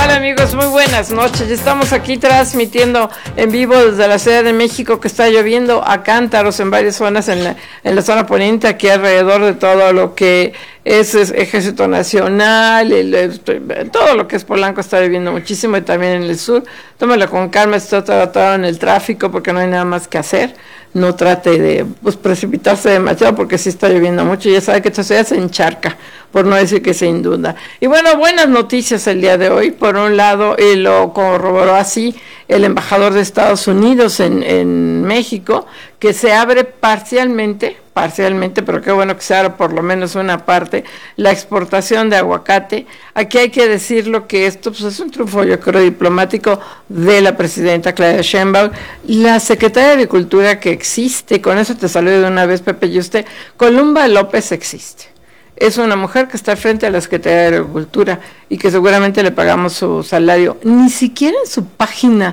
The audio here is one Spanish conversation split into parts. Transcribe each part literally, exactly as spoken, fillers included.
tal, amigos? Muy buenas noches. Estamos aquí transmitiendo en vivo desde la Ciudad de México, que está lloviendo a cántaros en varias zonas en la, en la zona poniente, aquí alrededor de todo lo que es, es Ejército Nacional, el, el, todo lo que es Polanco está lloviendo muchísimo, y también en el sur. Tómalo con calma, está tratado en el tráfico porque no hay nada más que hacer. No trate de pues, precipitarse demasiado porque sí está lloviendo mucho, y ya sabe que esta ciudad se encharca, por no decir que se inunda. Y bueno, buenas noticias el día de hoy. Por un lado, y lo corroboró así el embajador de Estados Unidos en, en México, que se abre parcialmente, parcialmente, pero qué bueno que se abra por lo menos una parte, la exportación de aguacate. Aquí hay que decirlo que esto pues, es un triunfo, yo creo, diplomático de la presidenta Claudia Sheinbaum, la secretaria de Agricultura que existe, con eso te saludo de una vez, Pepe y usted, Columba López existe. Es una mujer que está frente a la Secretaría de Agricultura y que seguramente le pagamos su salario. Ni siquiera en su página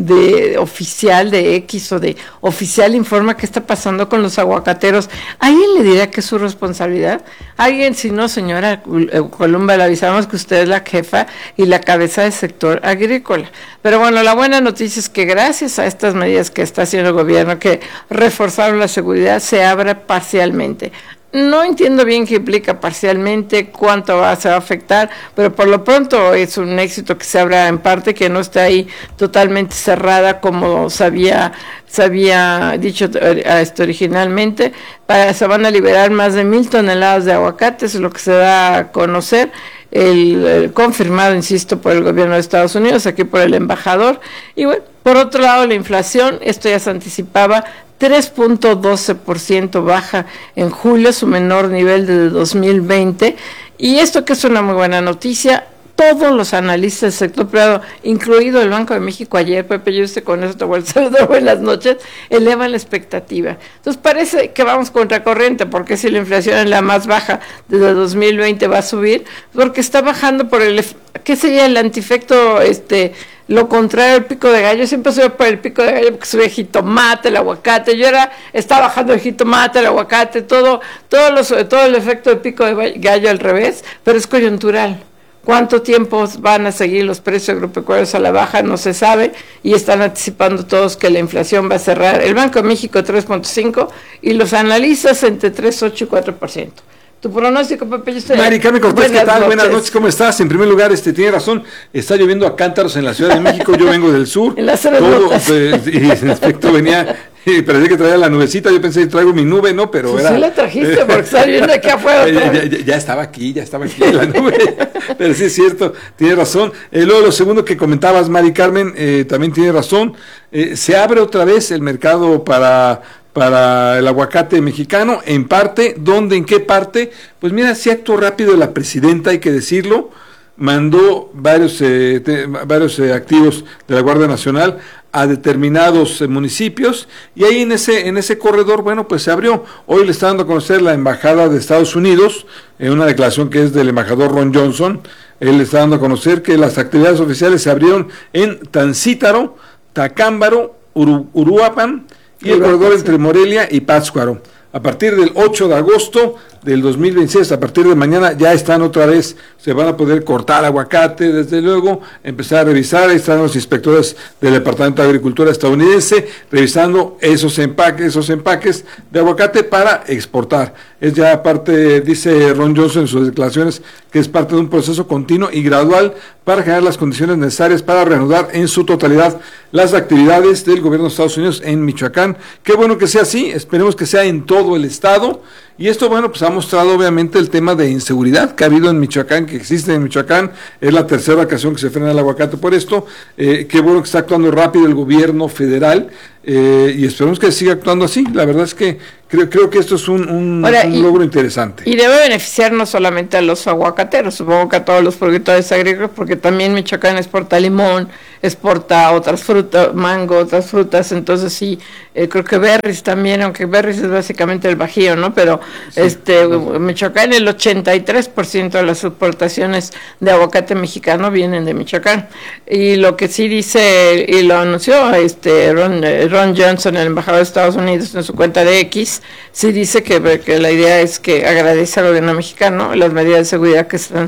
de oficial de X o de oficial informa qué está pasando con los aguacateros. ¿Alguien le dirá que es su responsabilidad? Alguien, si no, señora Columba, le avisamos que usted es la jefa y la cabeza del sector agrícola. Pero bueno, la buena noticia es que gracias a estas medidas que está haciendo el gobierno, que reforzaron la seguridad, se abra parcialmente. No entiendo bien qué implica parcialmente, cuánto va, se va a afectar, pero por lo pronto es un éxito que se abra en parte, que no esté ahí totalmente cerrada como se había, se había dicho esto originalmente. Para, se van a liberar más de mil toneladas de aguacates, lo que se da a conocer. El, el confirmado, insisto, por el gobierno de Estados Unidos, aquí por el embajador. Y bueno, por otro lado, la inflación, esto ya se anticipaba, tres punto doce por ciento baja en julio, su menor nivel desde dos mil veinte, y esto que es una muy buena noticia. Todos los analistas del sector privado, incluido el Banco de México ayer, Pepe, yo usted con eso te voy a saludar, buenas noches, elevan la expectativa. Entonces parece que vamos contracorriente, porque si la inflación es la más baja desde dos mil veinte va a subir, porque está bajando por el, ¿qué sería el antiefecto? Este, lo contrario, el pico de gallo, siempre sube por el pico de gallo porque sube el jitomate, el aguacate, yo era, está bajando el jitomate, el aguacate, todo, todo, los, todo el efecto del pico de gallo al revés, pero es coyuntural. ¿Cuánto tiempo van a seguir los precios agropecuarios a la baja? No se sabe, y están anticipando todos que la inflación va a cerrar. El Banco de México tres punto cinco y los analistas entre tres punto ocho y cuatro por ciento. Tu pronóstico, Pepe, yo estoy... Mari Carmen Cortés, ¿qué tal? Noches. Buenas noches, ¿cómo estás? En primer lugar, este tiene razón, está lloviendo a cántaros en la Ciudad de México, yo vengo del sur. En las todo, pues, y en efecto venía... Y parecía que traía la nubecita, yo pensé, traigo mi nube, ¿no? Pero pues era... sí la trajiste, porque está viendo aquí afuera. ya, ya, ya estaba aquí, ya estaba aquí la nube. Pero sí es cierto, tiene razón. Eh, luego lo segundo que comentabas, Mari Carmen, eh, también tiene razón. Eh, se abre otra vez el mercado para... para el aguacate mexicano, en parte. ¿Dónde, en qué parte? Pues mira, sí actuó rápido la presidenta, hay que decirlo, mandó varios eh, te, varios eh, activos de la Guardia Nacional a determinados eh, municipios, y ahí en ese en ese corredor, bueno, pues se abrió. Hoy le está dando a conocer la Embajada de Estados Unidos, en una declaración que es del embajador Ron Johnson, él le está dando a conocer que las actividades oficiales se abrieron en Tancítaro, Tacámbaro, Uru, Uruapan, y el corredor entre Morelia y Pátzcuaro. A partir del ocho de agosto del dos mil veintiséis, a partir de mañana, ya están otra vez, se van a poder cortar aguacate, desde luego, empezar a revisar. Ahí están los inspectores del Departamento de Agricultura estadounidense, revisando esos empaques, esos empaques de aguacate para exportar. Es ya parte, dice Ron Johnson en sus declaraciones, que es parte de un proceso continuo y gradual para generar las condiciones necesarias para reanudar en su totalidad las actividades del gobierno de Estados Unidos en Michoacán. Qué bueno que sea así, esperemos que sea en todo el estado. Y esto, bueno, pues ha mostrado obviamente el tema de inseguridad que ha habido en Michoacán, que existe en Michoacán. Es la tercera ocasión que se frena el aguacate por esto. Eh, qué bueno que está actuando rápido el gobierno federal, eh, y esperemos que siga actuando así. La verdad es que creo creo que esto es un, un, Ahora, un y, logro interesante. Y debe beneficiar no solamente a los aguacateros, supongo que a todos los productores agrícolas, porque también Michoacán exporta limón, exporta otras frutas, mango, otras frutas. Entonces sí, eh, creo que berries también, aunque berries es básicamente el Bajío, ¿no? Pero sí, este no. Michoacán, el ochenta y tres por ciento de las exportaciones de aguacate mexicano vienen de Michoacán. Y lo que sí dice, y lo anunció este Ron, Ron Johnson, el embajador de Estados Unidos, en su cuenta de X, sí dice que, que la idea es que agradece al gobierno mexicano las medidas de seguridad que están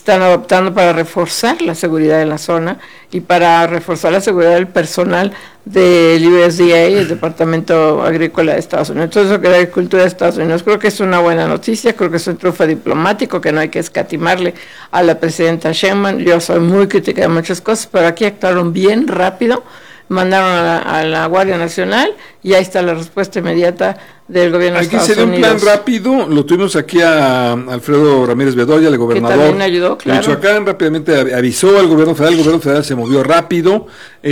están adoptando para reforzar la seguridad de la zona y para reforzar la seguridad del personal del U S D A, el Departamento Agrícola de Estados Unidos. Entonces, que la agricultura de Estados Unidos, creo que es una buena noticia, creo que es un triunfo diplomático que no hay que escatimarle a la presidenta Sheinbaum. Yo soy muy crítica de muchas cosas, pero aquí actuaron bien rápido, mandaron a la, a la Guardia Nacional y ahí está la respuesta inmediata del gobierno de Estados Unidos. Aquí se dio un plan rápido, lo tuvimos aquí a Alfredo Ramírez Bedoya, el gobernador. Que también ayudó, claro. Michoacán rápidamente avisó al gobierno federal, el gobierno federal se movió rápido,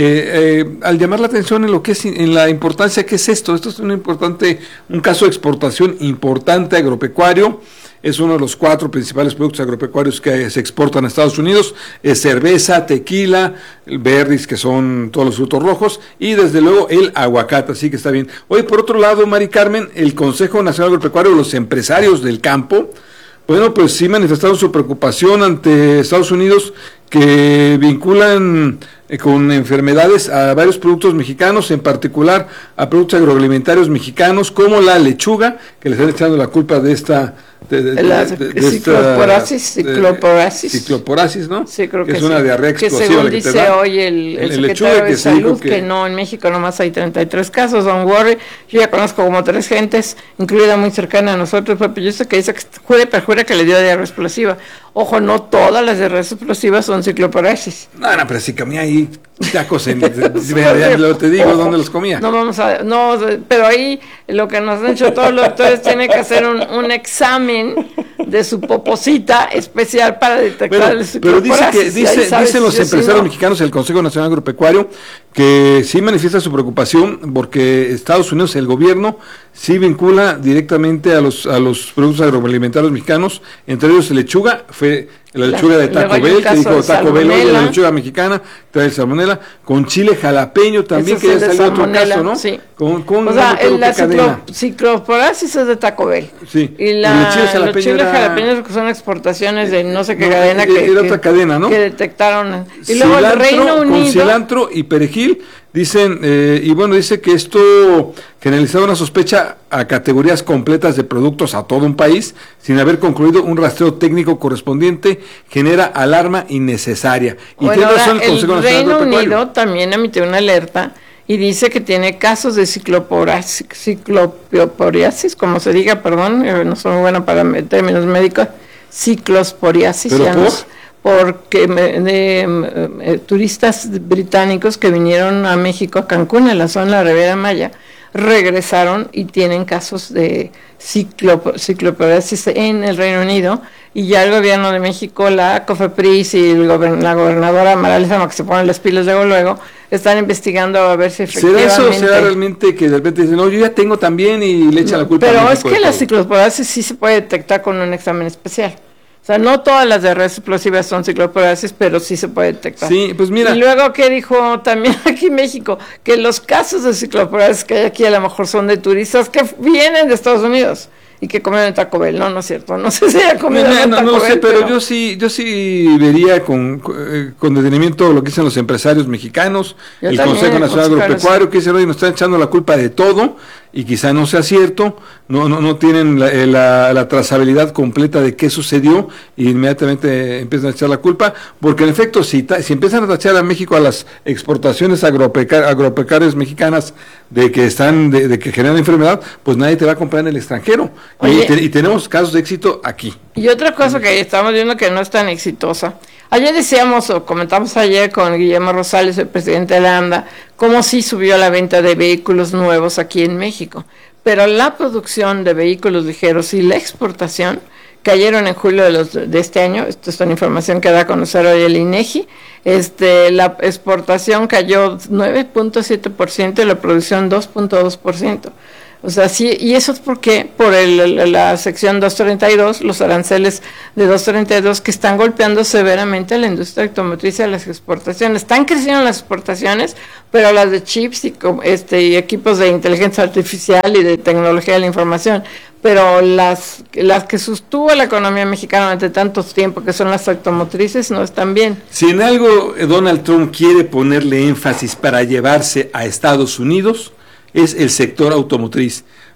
eh, eh, al llamar la atención en lo que es, en la importancia que es esto. Esto es un importante, un caso de exportación importante agropecuario. Es uno de los cuatro principales productos agropecuarios que se exportan a Estados Unidos, es cerveza, tequila, berries, que son todos los frutos rojos, y desde luego el aguacate, así que está bien. Hoy, por otro lado, Mari Carmen, el Consejo Nacional Agropecuario, los empresarios del campo, bueno, pues sí manifestaron su preocupación ante Estados Unidos, que vinculan eh, con enfermedades a varios productos mexicanos, en particular a productos agroalimentarios mexicanos, como la lechuga, que le están echando la culpa de esta... De, de, de, la de, de cicloporasis, esta, cicloporasis. Cicloporasis, ¿no? Sí, creo que, que es sí. una diarrea que explosiva. Según la que dice te da. hoy el, el, el que secretario de Salud, que... que no, en México nomás hay treinta y tres casos, don't worry. Yo ya conozco como tres gentes, incluida muy cercana a nosotros, Pepe Yuste, que dice que jure perjura que le dio diarrea explosiva. Ojo, no todas las diarreas explosivas son cicloporasis. No, no, pero si comía ahí tacos en... Luego te digo dónde los comía. No vamos a... No, pero ahí lo que nos han hecho todos los doctores, tiene que hacer un, un examen de su poposita especial para detectar bueno, el cicloporasis. Pero dice que dice, dicen los empresarios no. mexicanos, el Consejo Nacional Agropecuario, que sí manifiesta su preocupación porque Estados Unidos, el gobierno, sí vincula directamente a los a los productos agroalimentarios mexicanos, entre ellos lechuga, fue la lechuga la, de Taco Bell, que dijo Taco Bell, hoy la lechuga mexicana, trae el salmonela, con chile jalapeño también, que ya salió otro caso, ¿no? Sí. Con, con o sea, no la ciclo, cicloporasis es de Taco Bell. Sí. Y la, el chile jalapeño los chiles jalapeños que son exportaciones de no sé qué no, cadena era que, otra que, cadena, ¿no? que detectaron. Y cilantro, luego el Reino Unido. Con cilantro y perejil, dicen, eh, y bueno, dice que esto generalizaba una sospecha a categorías completas de productos a todo un país, sin haber concluido un rastreo técnico correspondiente, genera alarma innecesaria. Y bueno, tiene razón el Consejo Nacional Reino Unido también emitió una alerta y dice que tiene casos de cicloporasis, cicloporiasis, como se diga, perdón, no soy muy buena para términos médicos, ciclosporiasis, ya no, porque me, de, de, turistas británicos que vinieron a México, a Cancún, en la zona de la Riviera Maya, regresaron y tienen casos de ciclop cicloporiasis en el Reino Unido, y ya el gobierno de México, la COFEPRIS y el gober la gobernadora Mara Lezama, que se ponen las pilas luego luego, están investigando a ver si efectivamente... ¿Será eso? ¿Será realmente que de repente dicen, no, yo ya tengo también y le echan no, la culpa pero a México? Pero es que la cicloporiasis sí se puede detectar con un examen especial. O sea, no todas las diarreas explosivas son cicloporasis, pero sí se puede detectar. Sí, pues mira. Y luego, ¿qué dijo también aquí en México? Que los casos de cicloporasis que hay aquí a lo mejor son de turistas que vienen de Estados Unidos y que comieron en Taco Bell. No, no es cierto. No sé si haya comido no, en no, Taco no Bell. sé, pero, pero yo sí yo sí vería con, con detenimiento lo que dicen los empresarios mexicanos, yo el también, Consejo Nacional Agropecuario, que dicen, oye, nos están echando la culpa de todo, y quizá no sea cierto, no no no tienen la, la, la trazabilidad completa de qué sucedió, y inmediatamente empiezan a echar la culpa, porque en efecto, si, si empiezan a tachar a México a las exportaciones agropeca, agropecarias mexicanas de que están de, de que generan enfermedad, pues nadie te va a comprar en el extranjero. Oye, y, te, y tenemos casos de éxito aquí. Y otra cosa que estamos viendo que no es tan exitosa. Ayer decíamos, o comentamos ayer con Guillermo Rosales, el presidente de la ANDA, cómo sí subió la venta de vehículos nuevos aquí en México. Pero la producción de vehículos ligeros y la exportación cayeron en julio de, los, de este año. Esto es una información que da a conocer hoy el INEGI. Este, la exportación cayó nueve punto siete por ciento y la producción dos punto dos por ciento. O sea, sí, y eso es porque por el, la sección doscientos treinta y dos, los aranceles de doscientos treinta y dos que están golpeando severamente a la industria automotriz y a las exportaciones. Están creciendo las exportaciones, pero las de chips y, este, y equipos de inteligencia artificial y de tecnología de la información, pero las, las que sostuvo la economía mexicana durante tanto tiempo, que son las automotrices, no están bien. Si en algo Donald Trump quiere ponerle énfasis para llevarse a Estados Unidos, es el sector automotriz,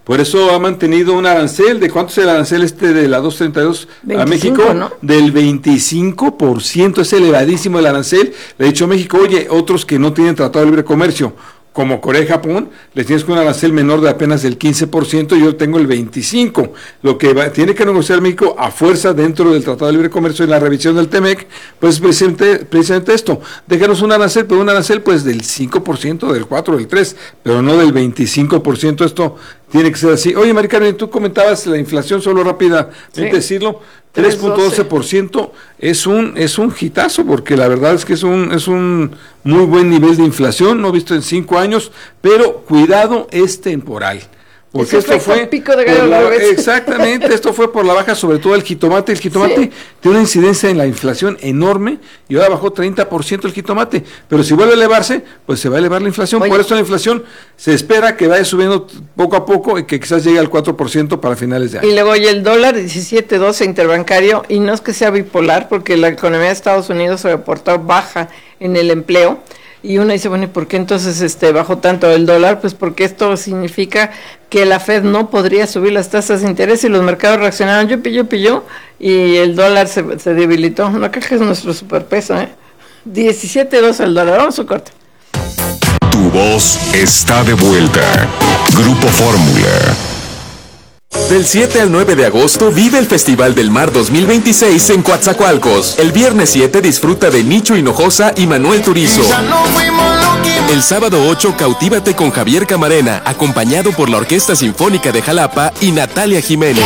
Por eso ha mantenido un arancel. ¿De cuánto es el arancel este de la doscientos treinta y dos a México? ¿No? Del veinticinco por ciento, es elevadísimo el arancel. Le ha dicho México, oye, otros que no tienen tratado de libre comercio, como Corea y Japón, les tienes con un arancel menor de apenas el quince por ciento, yo tengo el veinticinco por ciento. Lo que va, tiene que negociar México a fuerza dentro del Tratado de Libre Comercio y la revisión del TEMEC, pues precisamente, precisamente esto, déjanos un arancel, pero un arancel pues del cinco por ciento, del cuatro por ciento, del tres por ciento, pero no del veinticinco por ciento, esto tiene que ser así. Oye, Mari Carmen, tú comentabas la inflación, solo rápidamente sí. decirlo, tres punto doce por ciento es un es un hitazo, porque la verdad es que es un es un muy buen nivel de inflación, no visto en cinco años, pero cuidado, es temporal. Porque esto fue pico de por la, exactamente, esto fue por la baja, sobre todo el jitomate. El jitomate sí. tiene una incidencia en la inflación enorme y ahora bajó treinta por ciento el jitomate, pero si vuelve a elevarse, pues se va a elevar la inflación. Oye. Por eso la inflación se espera que vaya subiendo poco a poco y que quizás llegue al cuatro por ciento para finales de año. Y luego oye, el dólar diecisiete doce interbancario, y no es que sea bipolar, porque la economía de Estados Unidos se reportó baja en el empleo. Y uno dice, bueno, ¿y por qué entonces este bajó tanto el dólar? Pues porque esto significa que la Fed no podría subir las tasas de interés y los mercados reaccionaron, yo pillo, pillo, y el dólar se, se debilitó. No creo que es nuestro superpeso, ¿eh? diecisiete doce el dólar, vamos a su corte. Tu voz está de vuelta. Grupo Fórmula. Del siete al nueve de agosto vive el Festival del Mar dos mil veintiséis en Coatzacoalcos. El viernes siete disfruta de Nicho Hinojosa y Manuel Turizo. El sábado ocho cautívate con Javier Camarena, acompañado por la Orquesta Sinfónica de Jalapa y Natalia Jiménez.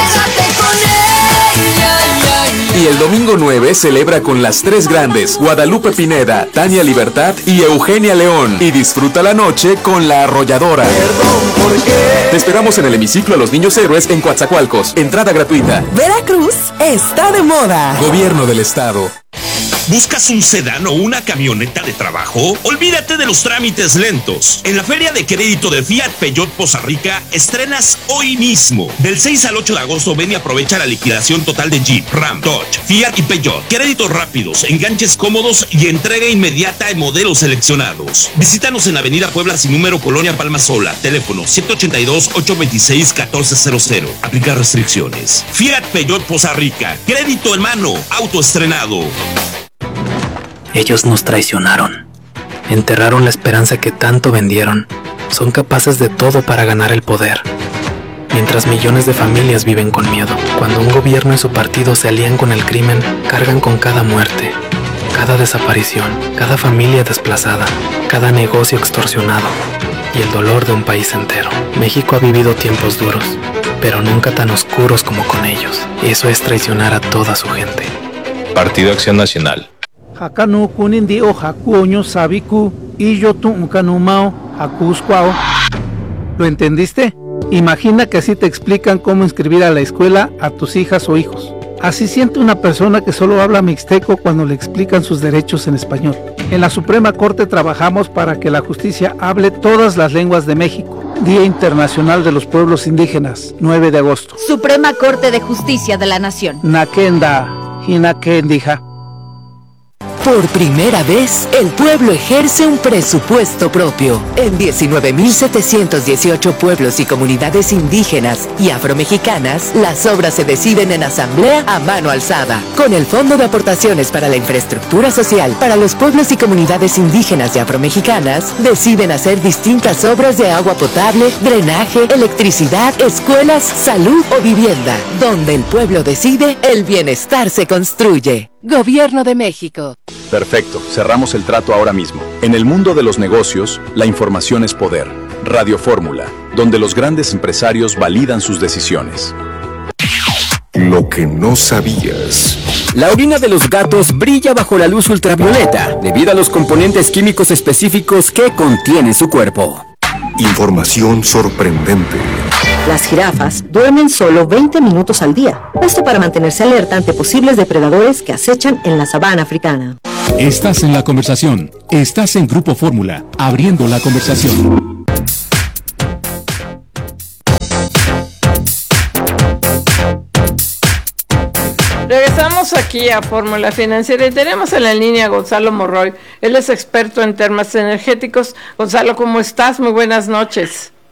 Y el domingo nueve celebra con las tres grandes, Guadalupe Pineda, Tania Libertad y Eugenia León. Y disfruta la noche con La Arrolladora. Te esperamos en el hemiciclo a los Niños Héroes en Coatzacoalcos. Entrada gratuita. Veracruz está de moda. Gobierno del Estado. ¿Buscas un sedán o una camioneta de trabajo? Olvídate de los trámites lentos. En la Feria de Crédito de Fiat Peugeot Poza Rica estrenas hoy mismo. Del seis al ocho de agosto ven y aprovecha la liquidación total de Jeep, Ram, Dodge, Fiat y Peugeot. Créditos rápidos, enganches cómodos y entrega inmediata en modelos seleccionados. Visítanos en Avenida Puebla sin número, Colonia Palma Sola. Teléfono siete ocho dos, ocho dos seis, uno cuatro cero cero. Aplica restricciones. Fiat Peugeot Poza Rica. Crédito en mano. Auto estrenado. Ellos nos traicionaron, enterraron la esperanza que tanto vendieron, son capaces de todo para ganar el poder. Mientras millones de familias viven con miedo, cuando un gobierno y su partido se alían con el crimen, cargan con cada muerte, cada desaparición, cada familia desplazada, cada negocio extorsionado y el dolor de un país entero. México ha vivido tiempos duros, pero nunca tan oscuros como con ellos. Eso es traicionar a toda su gente. Partido Acción Nacional. Hakanu kunindi o hakuoño sabiku y yo tu unkanumao hakuscuao. ¿Lo entendiste? Imagina que así te explican cómo inscribir a la escuela a tus hijas o hijos. Así siente una persona que solo habla mixteco cuando le explican sus derechos en español. En la Suprema Corte trabajamos para que la justicia hable todas las lenguas de México. Día Internacional de los Pueblos Indígenas, nueve de agosto. Suprema Corte de Justicia de la Nación. Nakenda, Hinakendija. Por primera vez, el pueblo ejerce un presupuesto propio. En diecinueve mil setecientos dieciocho pueblos y comunidades indígenas y afromexicanas, las obras se deciden en asamblea a mano alzada. Con el Fondo de Aportaciones para la Infraestructura Social para los pueblos y comunidades indígenas y afromexicanas, deciden hacer distintas obras de agua potable, drenaje, electricidad, escuelas, salud o vivienda. Donde el pueblo decide, el bienestar se construye. Gobierno de México. Perfecto, cerramos el trato ahora mismo. En el mundo de los negocios, la información es poder. Radio Fórmula, donde los grandes empresarios validan sus decisiones. Lo que no sabías. La orina de los gatos brilla bajo la luz ultravioleta, debido a los componentes químicos específicos que contiene su cuerpo. Información sorprendente. Las jirafas duermen solo veinte minutos al día. Esto para mantenerse alerta ante posibles depredadores que acechan en la sabana africana. Estás en la conversación. Estás en Grupo Fórmula, abriendo la conversación. Regresamos aquí a Fórmula Financiera y tenemos en la línea a Gonzalo Morroy. Él es experto en temas energéticos. Gonzalo, ¿cómo estás? Muy buenas noches.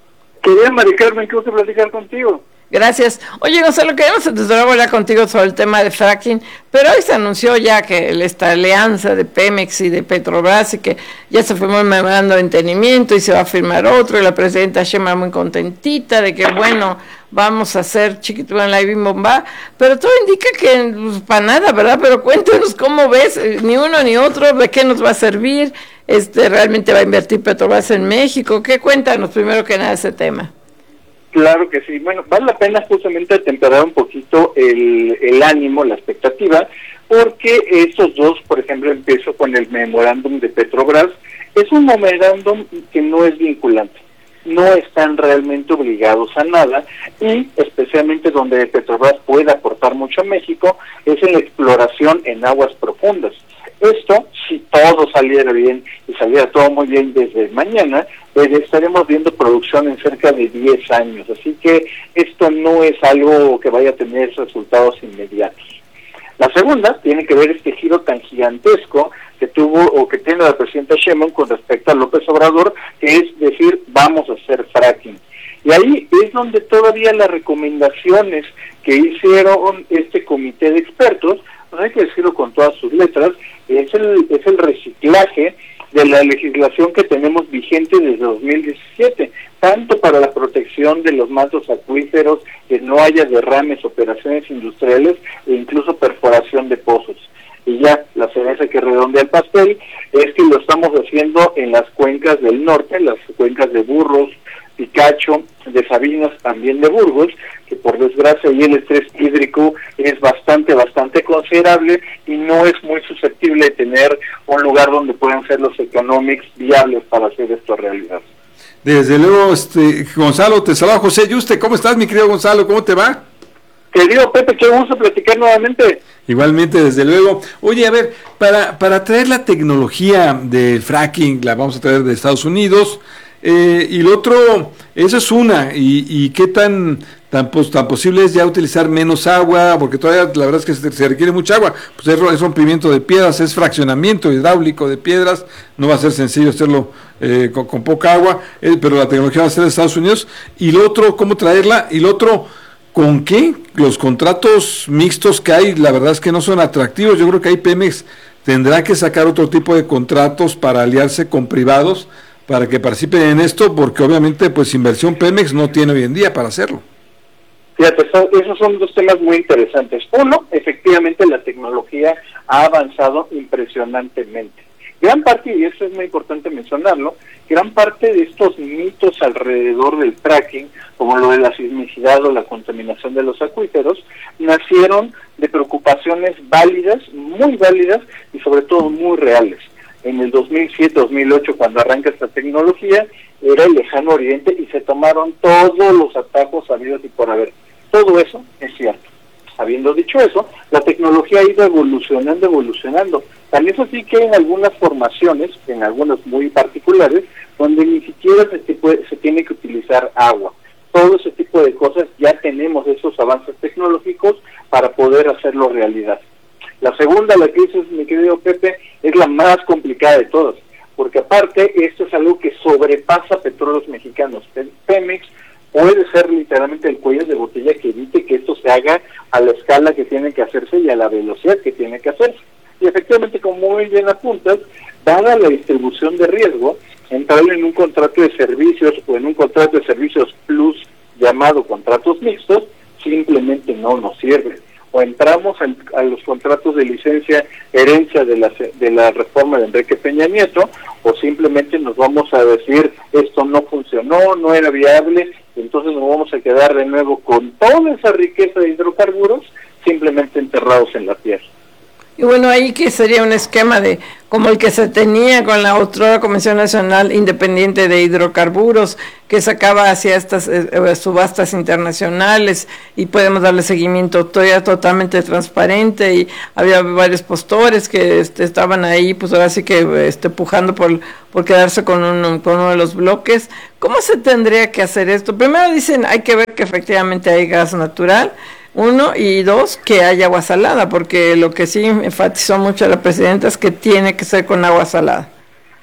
Querida Mari Carmen, qué gusto platicar contigo. Gracias. Oye, Gonzalo, queremos desde luego hablar contigo sobre el tema de fracking, pero hoy se anunció ya que esta alianza de Pemex y de Petrobras y que ya se firmó el memorando de entendimiento y se va a firmar otro, y la presidenta Sheinbaum muy contentita de que, bueno, vamos a hacer chiquitú en la bomba, pero todo indica que pues, para nada, ¿verdad? Pero cuéntanos cómo ves, ni uno ni otro, de qué nos va a servir, este realmente va a invertir Petrobras en México, ¿qué? Cuéntanos primero que nada ese tema. Claro que sí. Bueno, vale la pena justamente atemperar un poquito el, el ánimo, la expectativa, porque estos dos, por ejemplo, empiezo con el memorándum de Petrobras, es un memorándum que no es vinculante, no están realmente obligados a nada, y especialmente donde Petrobras puede aportar mucho a México es en la exploración en aguas profundas. Esto, si todo saliera bien y saliera todo muy bien desde mañana, pues estaremos viendo producción en cerca de diez años. Así que esto no es algo que vaya a tener resultados inmediatos. La segunda tiene que ver este giro tan gigantesco que tuvo o que tiene la presidenta Sheinbaum con respecto a López Obrador, que es decir, vamos a hacer fracking. Y ahí es donde todavía las recomendaciones que hicieron este comité de expertos, pues hay que decirlo con todas sus letras, es el, es el reciclaje de la legislación que tenemos vigente desde dos mil diecisiete, tanto para la protección de los mantos acuíferos, que no haya derrames, operaciones industriales e incluso perforación de pozos. Y ya la cereza que redondea el pastel es que lo estamos haciendo en las cuencas del norte, las cuencas de Burros, Picacho, de Sabinas, también de Burgos, que por desgracia ahí el estrés hídrico es bastante, bastante considerable y no es muy susceptible de tener un lugar donde puedan ser los economics viables para hacer esto realidad. Desde luego, este Gonzalo, te saluda José Yuste. ¿Cómo estás, mi querido Gonzalo? ¿Cómo te va? Querido Pepe, qué gusto platicar nuevamente. Igualmente, desde luego. Oye, a ver, para, para traer la tecnología del fracking, la vamos a traer de Estados Unidos, eh, y lo otro, eso es una, y, y qué tan tan, pues, tan posible es ya utilizar menos agua, porque todavía la verdad es que se, se requiere mucha agua, pues es, es rompimiento de piedras, es fraccionamiento hidráulico de piedras, no va a ser sencillo hacerlo eh, con, con poca agua, eh, pero la tecnología va a ser de Estados Unidos, y lo otro, cómo traerla, y lo otro, ¿con qué? Los contratos mixtos que hay, la verdad es que no son atractivos. Yo creo que ahí Pemex tendrá que sacar otro tipo de contratos para aliarse con privados para que participen en esto, porque obviamente pues inversión Pemex no tiene hoy en día para hacerlo. Fíjate, esos son dos temas muy interesantes. Uno, efectivamente la tecnología ha avanzado impresionantemente. Gran parte, y eso es muy importante mencionarlo, gran parte de estos mitos alrededor del fracking, como lo de la sismicidad o la contaminación de los acuíferos, nacieron de preocupaciones válidas, muy válidas y sobre todo muy reales. En el dos mil siete, dos mil ocho, cuando arranca esta tecnología, era el lejano oriente y se tomaron todos los atajos habidos y por haber. Todo eso es cierto. Habiendo dicho eso, la tecnología ha ido evolucionando, evolucionando. También es así que hay en algunas formaciones, en algunas muy particulares, donde ni siquiera se, puede, se tiene que utilizar agua. Todo ese tipo de cosas ya tenemos esos avances tecnológicos para poder hacerlo realidad. La segunda, la que dices, mi querido Pepe, es la más complicada de todas, porque aparte esto es algo que sobrepasa Petróleos Mexicanos. Pemex puede ser literalmente el cuello de botella que evite que esto se haga a la escala que tiene que hacerse y a la velocidad que tiene que hacerse. Y efectivamente, como muy bien apuntas, dada la distribución de riesgo, entrar en un contrato de servicios o en un contrato de servicios plus llamado contratos mixtos, simplemente no nos sirve. O entramos a, a los contratos de licencia herencia de la, de la reforma de Enrique Peña Nieto, o simplemente nos vamos a decir esto no funcionó, no era viable, entonces nos vamos a quedar de nuevo con toda esa riqueza de hidrocarburos simplemente enterrados en la tierra. Y bueno, ahí que sería un esquema de como el que se tenía con la otra Comisión Nacional Independiente de Hidrocarburos, que sacaba hacia estas eh, subastas internacionales y podemos darle seguimiento todavía totalmente transparente, y había varios postores que este, estaban ahí, pues ahora sí que este, pujando por, por quedarse con, un, con uno de los bloques. ¿Cómo se tendría que hacer esto? Primero dicen, hay que ver que efectivamente hay gas natural, uno, y dos, que haya agua salada, porque lo que sí enfatizó mucho la presidenta es que tiene que ser con agua salada.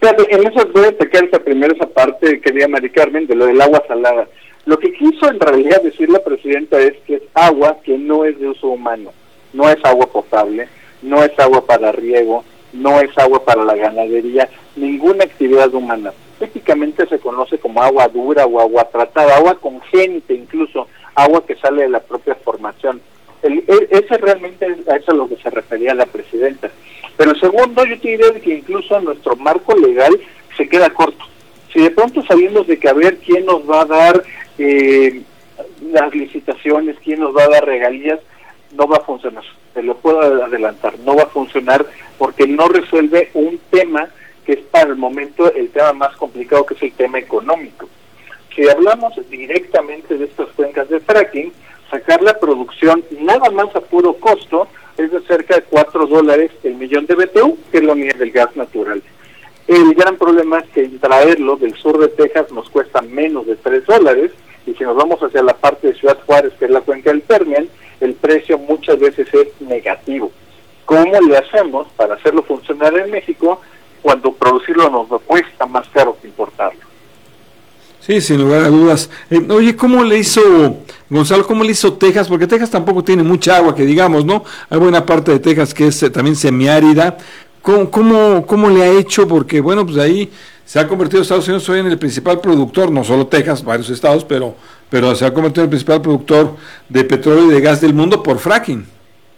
Fíjate, en eso voy a destacar esa primera esa parte, querida Mari Carmen, de lo del agua salada. Lo que quiso en realidad decir la presidenta es que es agua que no es de uso humano, no es agua potable, no es agua para riego, no es agua para la ganadería, ninguna actividad humana. Típicamente se conoce como agua dura o agua tratada, agua congénita, incluso agua que sale de la propia formación. El, el, ese realmente es a eso a lo que se refería la presidenta. Pero segundo, yo te diría que incluso nuestro marco legal se queda corto. Si de pronto salimos de que a ver quién nos va a dar eh, las licitaciones, quién nos va a dar regalías, no va a funcionar, te lo puedo adelantar, no va a funcionar porque no resuelve un tema que es para el momento el tema más complicado, que es el tema económico. Si hablamos directamente de estas cuencas de fracking, sacar la producción nada más a puro costo es de cerca de cuatro dólares el millón de B T U, que es la unidad del gas natural. El gran problema es que traerlo del sur de Texas nos cuesta menos de tres dólares, y si nos vamos hacia la parte de Ciudad Juárez, que es la cuenca del Permian, el precio muchas veces es negativo. ¿Cómo le hacemos para hacerlo funcionar en México cuando producirlo nos cuesta más caro que importarlo? Sí, sin lugar a dudas. Eh, oye, ¿cómo le hizo, Gonzalo, cómo le hizo Texas? Porque Texas tampoco tiene mucha agua, que digamos, ¿no? Hay buena parte de Texas que es eh, también semiárida. ¿Cómo, cómo, ¿Cómo le ha hecho? Porque, bueno, pues ahí se ha convertido Estados Unidos hoy en el principal productor, no solo Texas, varios estados, pero, pero se ha convertido en el principal productor de petróleo y de gas del mundo por fracking.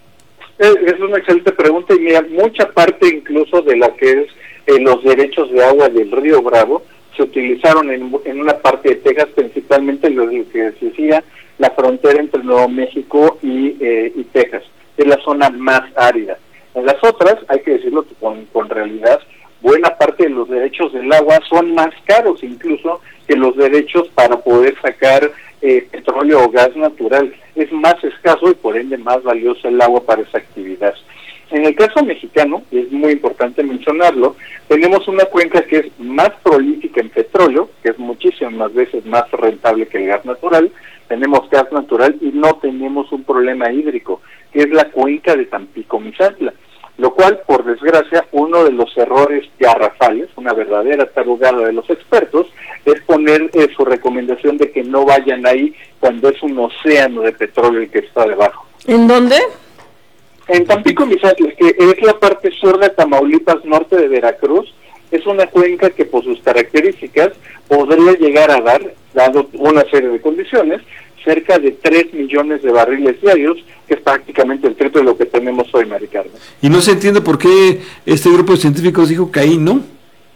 Es una excelente pregunta, y mira, mucha parte incluso de la que es eh, los derechos de agua del río Bravo se utilizaron en, en una parte de Texas, principalmente lo que se decía la frontera entre Nuevo México y, eh, y Texas, es la zona más árida. En las otras, hay que decirlo con, con realidad, buena parte de los derechos del agua son más caros incluso que los derechos para poder sacar eh, petróleo o gas natural. Es más escaso y por ende más valioso el agua para esa actividad. En el caso mexicano, y es muy importante mencionarlo, tenemos una cuenca que es más prolífica en petróleo, que es muchísimas veces más rentable que el gas natural. Tenemos gas natural y no tenemos un problema hídrico, que es la cuenca de Tampico-Misantla, lo cual, por desgracia, uno de los errores garrafales, una verdadera tarugada de los expertos, es poner eh, su recomendación de que no vayan ahí cuando es un océano de petróleo el que está debajo. ¿En dónde? En Tampico-Misantla, que es la parte sur de Tamaulipas, norte de Veracruz. Es una cuenca que por sus características podría llegar a dar, dado una serie de condiciones, cerca de tres millones de barriles diarios, que es prácticamente el triple de lo que tenemos hoy, Mari Carmen. Y no se entiende por qué este grupo de científicos dijo que ahí no.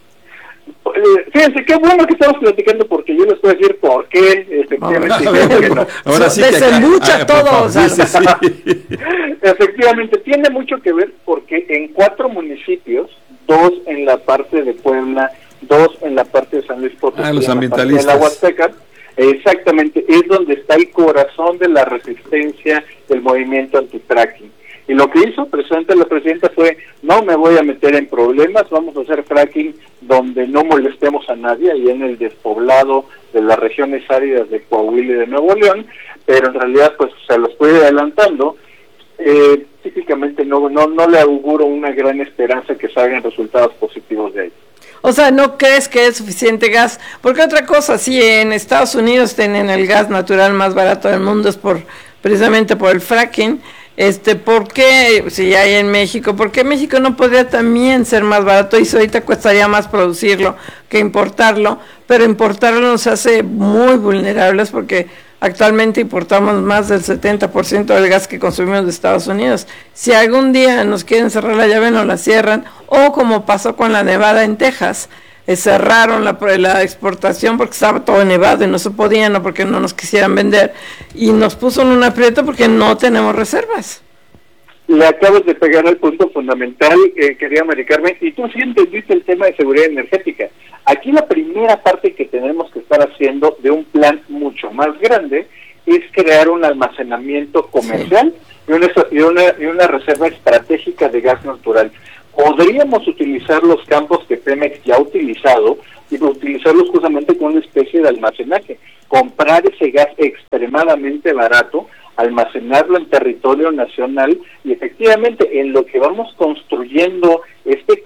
Eh, fíjense, qué bueno que estamos platicando, porque yo les puedo decir por qué, efectivamente. Ahora, que no. ahora sí desembucha todo. Sí, sí, sí. Efectivamente, tiene mucho que ver porque en cuatro municipios, dos en la parte de Puebla, dos en la parte de San Luis Potosí, ah, los en ambientalistas. la parte de la Huasteca, exactamente, es donde está el corazón de la resistencia del movimiento anti-fracking. Y lo que hizo precisamente la presidenta fue, no me voy a meter en problemas, vamos a hacer fracking donde no molestemos a nadie, ahí en el despoblado de las regiones áridas de Coahuila y de Nuevo León, pero en realidad pues se los puede ir adelantando. Eh, típicamente no, no, no le auguro una gran esperanza que salgan resultados positivos de ahí. O sea, ¿no crees que es suficiente gas? Porque otra cosa, si en Estados Unidos tienen el gas natural más barato del mundo, es por precisamente por el fracking. Este, ¿por qué, si hay en México, por qué México no podría también ser más barato? Y ahorita cuestaría más producirlo que importarlo, pero importarlo nos hace muy vulnerables porque actualmente importamos más del setenta por ciento del gas que consumimos de Estados Unidos. Si algún día nos quieren cerrar la llave, nos la cierran, o como pasó con la nevada en Texas, eh, cerraron la, la exportación porque estaba todo nevado y no se podía, no porque no nos quisieran vender, y nos puso en un aprieto porque no tenemos reservas. Le acabas de pegar al punto fundamental, eh, querida Mari Carmen, y tú sí entendiste el tema de seguridad energética. Aquí la primera parte que tenemos que estar haciendo de un plan mucho más grande es crear un almacenamiento comercial sí. y, una, y, una, y una reserva estratégica de gas natural. Podríamos utilizar los campos que Pemex ya ha utilizado y utilizarlos justamente como una especie de almacenaje. Comprar ese gas extremadamente barato, almacenarlo en territorio nacional y efectivamente en lo que vamos construyendo este ecosistema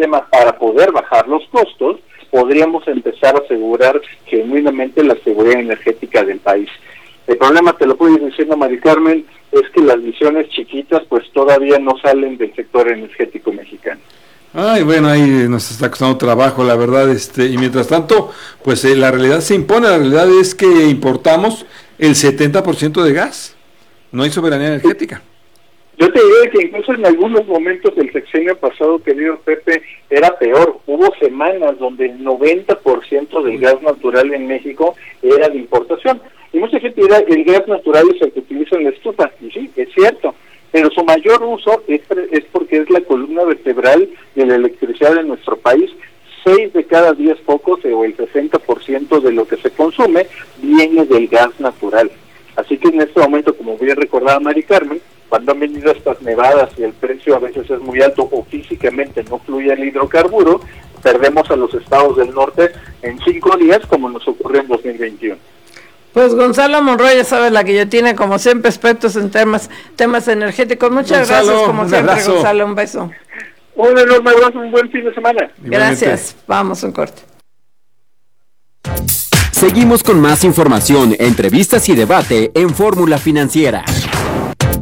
sistema para poder bajar los costos, podríamos empezar a asegurar genuinamente la seguridad energética del país. El problema, te lo puedo ir diciendo, Mari Carmen, es que las visiones chiquitas pues todavía no salen del sector energético mexicano. Ay, bueno, ahí nos está costando trabajo, la verdad, este, y mientras tanto, pues eh, la realidad se impone, la realidad es que importamos el setenta por ciento de gas, no hay soberanía energética. Yo te diría que incluso en algunos momentos del sexenio pasado, querido Pepe, era peor. Hubo semanas donde el noventa por ciento del gas natural en México era de importación. Y mucha gente dirá, el gas natural es el que utiliza en la estufa. Y sí, es cierto. Pero su mayor uso es, es porque es la columna vertebral de la electricidad de nuestro país. Seis de cada diez focos, o el sesenta por ciento de lo que se consume, viene del gas natural. Así que en este momento, como bien recordaba Mari Carmen, cuando han venido estas nevadas y el precio a veces es muy alto o físicamente no fluye el hidrocarburo, perdemos a los estados del norte en cinco días, como nos ocurrió en dos mil veintiuno. Pues Gonzalo Monroy, ya sabes, la guillotina, como siempre, expertos en temas temas energéticos. Muchas Gonzalo, gracias, como un siempre, abrazo. Gonzalo, un beso. Un enorme abrazo, un buen fin de semana. Gracias, vamos un corte. Seguimos con más información, entrevistas y debate en Fórmula Financiera.